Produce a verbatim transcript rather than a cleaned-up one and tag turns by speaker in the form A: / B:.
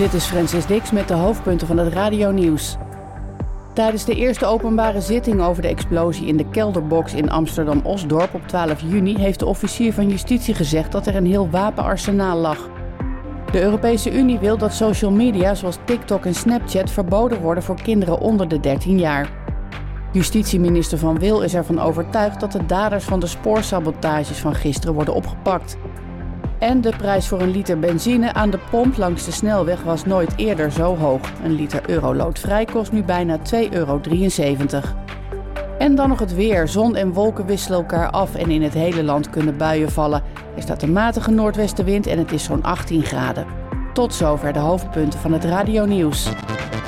A: Dit is Francis Dix met de hoofdpunten van het radionieuws. Tijdens de eerste openbare zitting over de explosie in de kelderbox in Amsterdam-Osdorp op twaalf juni heeft de officier van justitie gezegd dat er een heel wapenarsenaal lag. De Europese Unie wil dat social media zoals TikTok en Snapchat verboden worden voor kinderen onder de dertien jaar. Justitieminister Van Wil is ervan overtuigd dat de daders van de spoorsabotages van gisteren worden opgepakt. En de prijs voor een liter benzine aan de pomp langs de snelweg was nooit eerder zo hoog. Een liter Euroloodvrij kost nu bijna twee euro drieënzeventig. En dan nog het weer. Zon en wolken wisselen elkaar af en in het hele land kunnen buien vallen. Er staat een matige noordwestenwind en het is zo'n achttien graden. Tot zover de hoofdpunten van het radionieuws.